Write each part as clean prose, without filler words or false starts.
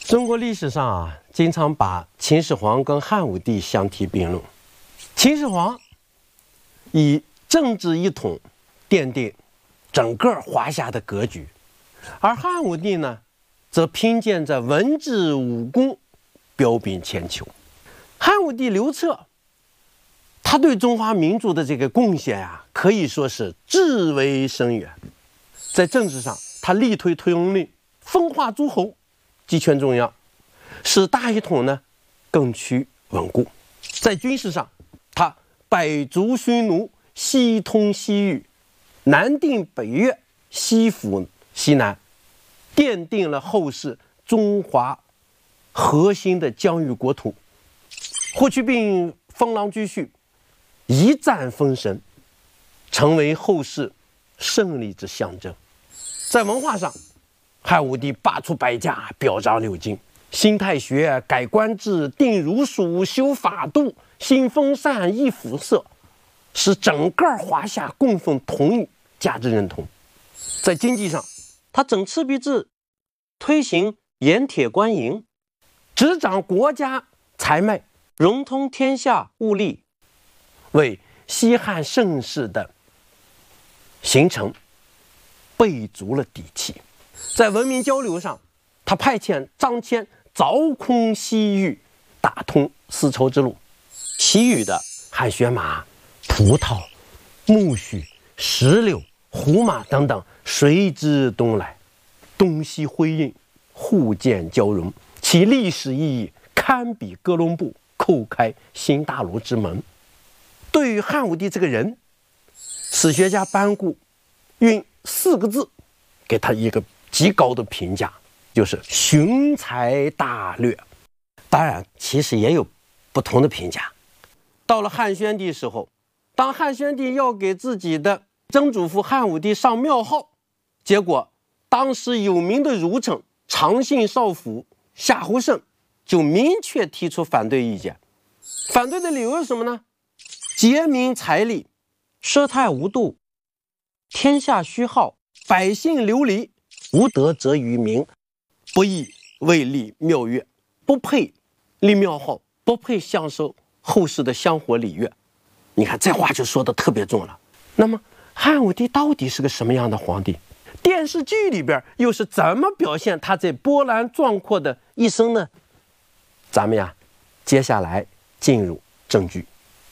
中国历史上经常把秦始皇跟汉武帝相提并论。秦始皇以政治一统奠定整个华夏的格局，而汉武帝呢，则凭借着文治武功彪炳千秋。汉武帝刘彻，他对中华民族的这个贡献可以说是至为深远。在政治上，他力推推恩令，分化诸侯，集权中央，使大一统呢更趋稳固。在军事上，他百足匈奴，西通西域，南定北越，西抚西南，奠定了后世中华核心的疆域国土。霍去病封狼居胥，一战封神，成为后世胜利之象征。在文化上，汉武帝罢黜百家，表彰六经，兴太学，改官制，定儒术，修法度，兴风善，易肤色，使整个华夏供奉同一价值认同。在经济上，他整赤壁制，推行盐铁官营，执掌国家财脉，融通天下物力，为西汉盛世的形成备足了底气。在文明交流上，他派遣张骞凿空西域，打通丝绸之路。其余的汗血马、葡萄、苜蓿、石榴、胡马等等随之东来，东西辉映，互鉴交融，其历史意义堪比哥伦布叩开新大陆之门。对于汉武帝这个人，史学家班固用4个字给他一个极高的评价，就是雄才大略。当然其实也有不同的评价。到了汉宣帝时候，当汉宣帝要给自己的曾祖父汉武帝上庙号，结果当时有名的儒臣长信少府夏侯胜就明确提出反对意见。反对的理由是什么呢？劫民财力，奢泰无度，天下虚耗，百姓流离，无德则于民，不义为立庙乐，不配立庙号，不配享受后世的香火礼乐。你看这话就说的特别重了。那么汉武帝到底是个什么样的皇帝？电视剧里边又是怎么表现他这波澜壮阔的一生呢？咱们接下来进入正剧。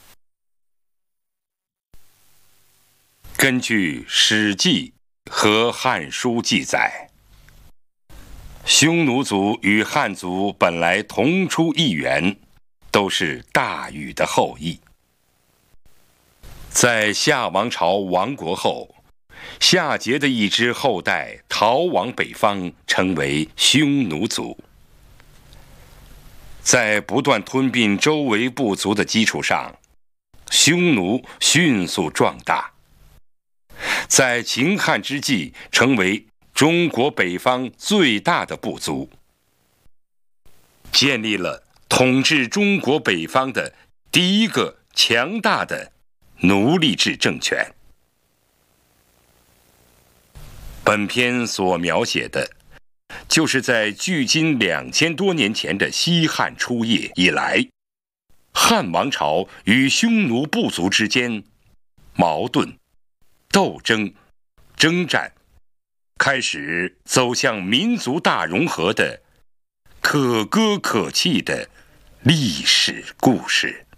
根据《史记》和《汉书》记载，匈奴族与汉族本来同出一源，都是大禹的后裔。在夏王朝亡国后，夏桀的一支后代逃往北方，成为匈奴族。在不断吞并周围部族的基础上，匈奴迅速壮大，在秦汉之际成为中国北方最大的部族，建立了统治中国北方的第一个强大的奴隶制政权。本篇所描写的，就是在距今2000多年前的西汉初叶以来，汉王朝与匈奴部族之间矛盾、斗争、征战，开始走向民族大融合的可歌可泣的历史故事。